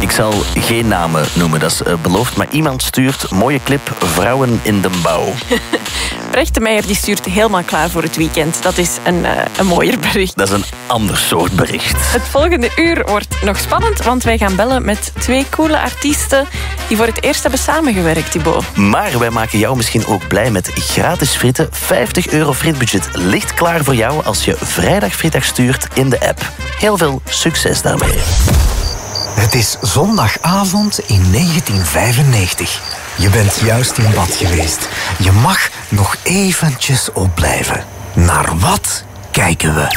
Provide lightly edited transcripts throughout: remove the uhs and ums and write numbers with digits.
Ik zal geen namen noemen, dat is beloofd. Maar iemand stuurt mooie clip Vrouwen in de bouw. Brecht de Meijer die stuurt helemaal klaar voor het weekend. Dat is een mooier bericht. Dat is een ander soort bericht. Het volgende uur wordt nog spannend, want wij gaan bellen met 2 coole artiesten die voor het eerst hebben samengewerkt, Thibaut. Maar wij maken jou misschien ook blij met gratis frieten. €50 frietbudget ligt klaar voor jou als je vrijdag frietdag stuurt in de app. Heel veel succes daarmee. Het is zondagavond in 1995. Je bent juist in bad geweest. Je mag nog eventjes opblijven. Naar wat kijken we?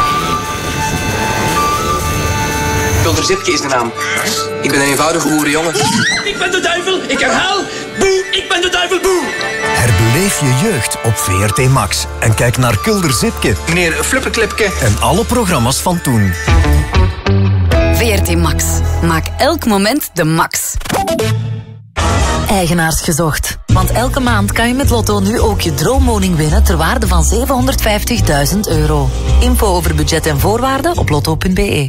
Kulder Zipke is de naam. Ik ben een eenvoudige boerenjongen. Ik ben de duivel, ik herhaal. Boe, ik ben de duivel, boe. Herbeleef je jeugd op VRT Max. En kijk naar Kulder Zipke. Meneer Fluppeklipke. En alle programma's van toen. VRT Max. Maak elk moment de max. Eigenaars gezocht. Want elke maand kan je met Lotto nu ook je droomwoning winnen ter waarde van €750.000. Info over budget en voorwaarden op lotto.be.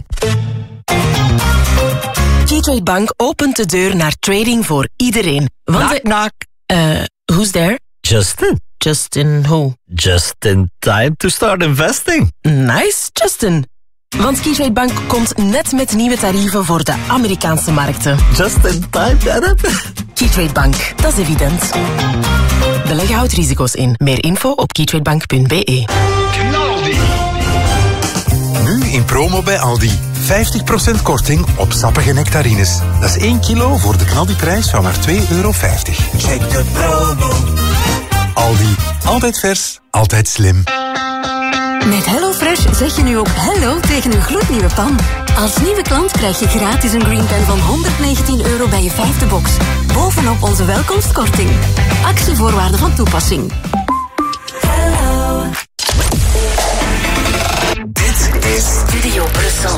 Keytrade Bank opent de deur naar trading voor iedereen. Knock, knock. Who's there? Justin. Justin who? Just in time to start investing. Nice, Justin. Want Keytrade Bank komt net met nieuwe tarieven voor de Amerikaanse markten. Just in time, Janet. Keytrade Bank, dat is evident. Beleggen houdt risico's in. Meer info op keytradebank.be. Nu in promo bij Aldi. 50% korting op sappige nectarines. Dat is 1 kilo voor de knaldiprijs van maar €2,50. Check de promo. Aldi. Altijd vers, altijd slim. Met HelloFresh zeg je nu ook hello tegen een gloednieuwe pan. Als nieuwe klant krijg je gratis een green pen van €119 bij je 5e box. Bovenop onze welkomstkorting. Actievoorwaarden van toepassing. Dit is Studio Brussel.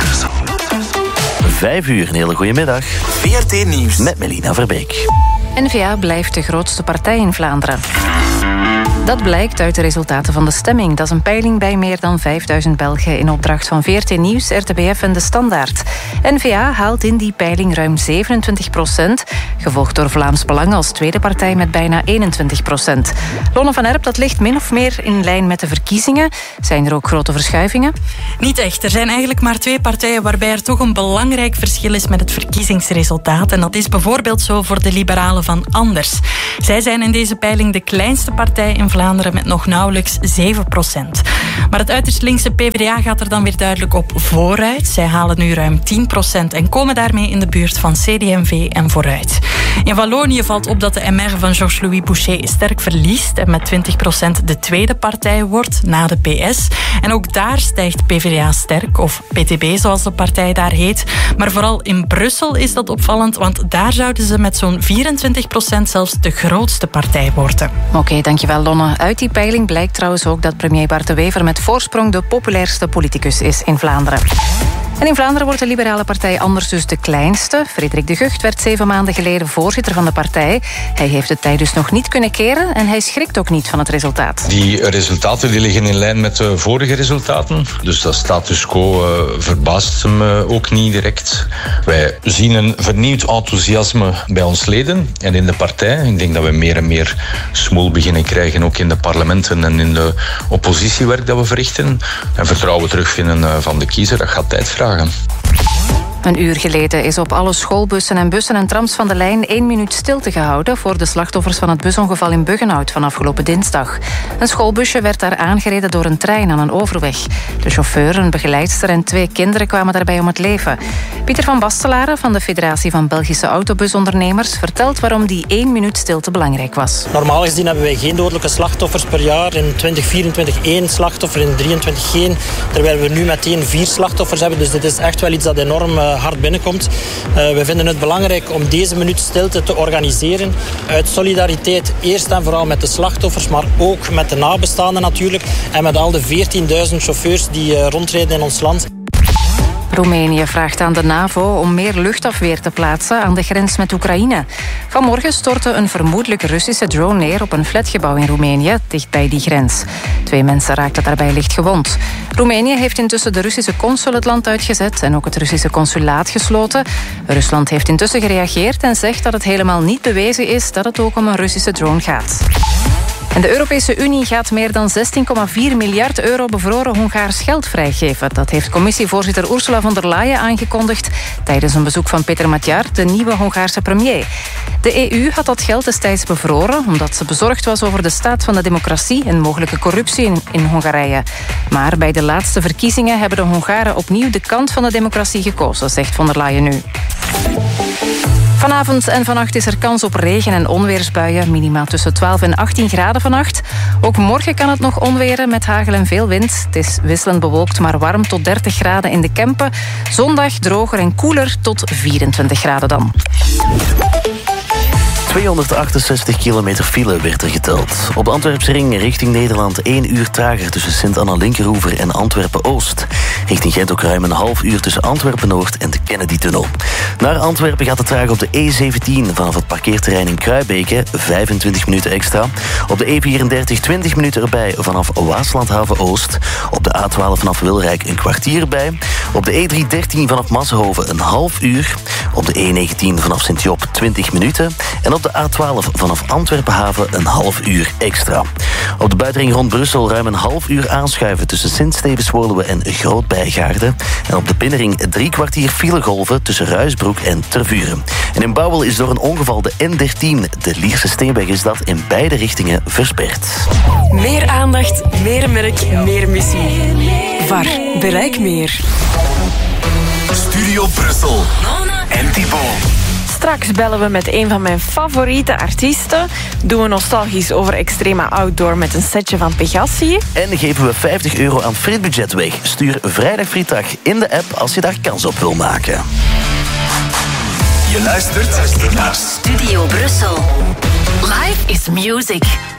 5:00, een hele goede middag. VRT Nieuws. Met Melina Verbeek. N-VA blijft de grootste partij in Vlaanderen. Dat blijkt uit de resultaten van de stemming. Dat is een peiling bij meer dan 5000 Belgen in opdracht van VRT Nieuws, RTBF en De Standaard. N-VA haalt in die peiling ruim 27%, gevolgd door Vlaams Belang als tweede partij met bijna 21%. Lonne van Erp, dat ligt min of meer in lijn met de verkiezingen. Zijn er ook grote verschuivingen? Niet echt. Er zijn eigenlijk maar 2 partijen waarbij er toch een belangrijk verschil is met het verkiezingsresultaat. En dat is bijvoorbeeld zo voor de liberalen van Anders. Zij zijn in deze peiling de kleinste partij in Vlaanderen met nog nauwelijks 7%. Maar het uiterst linkse PvdA gaat er dan weer duidelijk op vooruit. Zij halen nu ruim 10% en komen daarmee in de buurt van CD&V en Vooruit. In Wallonië valt op dat de MR van Georges-Louis Boucher sterk verliest en met 20% de tweede partij wordt na de PS. En ook daar stijgt PvdA sterk, of PTB zoals de partij daar heet. Maar vooral in Brussel is dat opvallend, want daar zouden ze met zo'n 24% zelfs de grootste partij worden. Oké, dankjewel Lonne. Uit die peiling blijkt trouwens ook dat premier Bart de Wever met voorsprong de populairste politicus is in Vlaanderen. En in Vlaanderen wordt de liberale partij Anders dus de kleinste. Frederik de Gucht werd 7 maanden geleden voorzitter van de partij. Hij heeft de tijd dus nog niet kunnen keren en hij schrikt ook niet van het resultaat. Die resultaten die liggen in lijn met de vorige resultaten. Dus dat status quo verbaast me ook niet direct. Wij zien een vernieuwd enthousiasme bij ons leden en in de partij. Ik denk dat we meer en meer smoel beginnen krijgen, ook in de parlementen en in de oppositiewerk dat we verrichten. En vertrouwen terugvinden van de kiezer, dat gaat tijd vragen. Een uur geleden is op alle schoolbussen en bussen en trams van de lijn 1 minuut stilte gehouden voor de slachtoffers van het busongeval in Buggenhout van afgelopen dinsdag. Een schoolbusje werd daar aangereden door een trein aan een overweg. De chauffeur, een begeleidster en 2 kinderen kwamen daarbij om het leven. Pieter van Bastelaren van de Federatie van Belgische Autobusondernemers vertelt waarom die 1 minuut stilte belangrijk was. Normaal gezien hebben wij geen dodelijke slachtoffers per jaar. In 2024 1 slachtoffer, in 2023 geen. Terwijl we nu meteen 4 slachtoffers hebben. Dus dit is echt wel iets dat enorm hard binnenkomt. We vinden het belangrijk om deze minuut stilte te organiseren. Uit solidariteit eerst en vooral met de slachtoffers, maar ook met de nabestaanden natuurlijk. En met al de 14.000 chauffeurs die rondrijden in ons land. Roemenië vraagt aan de NAVO om meer luchtafweer te plaatsen aan de grens met Oekraïne. Vanmorgen stortte een vermoedelijk Russische drone neer op een flatgebouw in Roemenië, dicht bij die grens. 2 mensen raakten daarbij licht gewond. Roemenië heeft intussen de Russische consul het land uitgezet en ook het Russische consulaat gesloten. Rusland heeft intussen gereageerd en zegt dat het helemaal niet bewezen is dat het ook om een Russische drone gaat. En de Europese Unie gaat meer dan 16,4 miljard euro bevroren Hongaars geld vrijgeven. Dat heeft commissievoorzitter Ursula von der Leyen aangekondigd tijdens een bezoek van Peter Magyar, de nieuwe Hongaarse premier. De EU had dat geld destijds bevroren omdat ze bezorgd was over de staat van de democratie en mogelijke corruptie in Hongarije. Maar bij de laatste verkiezingen hebben de Hongaren opnieuw de kant van de democratie gekozen, zegt von der Leyen nu. Vanavond en vannacht is er kans op regen- en onweersbuien. Minima tussen 12 en 18 graden vannacht. Ook morgen kan het nog onweren met hagel en veel wind. Het is wisselend bewolkt, maar warm tot 30 graden in de Kempen. Zondag droger en koeler tot 24 graden dan. 268 kilometer file werd er geteld. Op de Antwerpsring richting Nederland 1 uur trager tussen Sint-Anna-Linkeroever en Antwerpen-Oost. Richting Gent ook ruim een half uur tussen Antwerpen-Noord en de Kennedy-tunnel. Naar Antwerpen gaat het traag op de E17 vanaf het parkeerterrein in Kruibeke, 25 minuten extra. Op de E34 20 minuten erbij vanaf Waaslandhaven-Oost. Op de A12 vanaf Wilrijk een kwartier erbij. Op de E313 vanaf Massenhoven een half uur. Op de E19 vanaf Sint-Job 20 minuten. En op de A12 vanaf Antwerpenhaven een half uur extra. Op de buitenring rond Brussel ruim een half uur aanschuiven tussen Sint-Stevens-Woluwe en Groot-Bijgaarden. En op de binnenring 3 kwartier filegolven tussen Ruisbroek en Tervuren. En in Bouwel is door een ongeval de N13, de Lierse Steenweg is dat, in beide richtingen versperd. Meer aandacht, meer merk, meer missie. VAR, bereik meer. Studio Brussel en Thibaut. Straks bellen we met een van mijn favoriete artiesten. Doen we nostalgisch over Extrema Outdoor met een setje van Pegassi. En geven we €50 aan frietbudget weg. Stuur Vrijdag Frietdag in de app als je daar kans op wil maken. Je luistert naar Studio Brussel. Life is music.